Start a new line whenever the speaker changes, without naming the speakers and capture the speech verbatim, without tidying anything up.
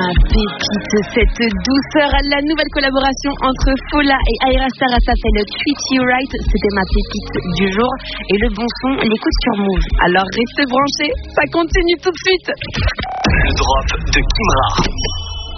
Ma pépite, cette douceur, la nouvelle collaboration entre Fola et Ayra Starr s'appelle Treat You Right. C'était ma pépite du jour. Et le bon son, l'écoute sur Move. Alors restez branchés, ça continue tout de suite.
Le drop de Kimra.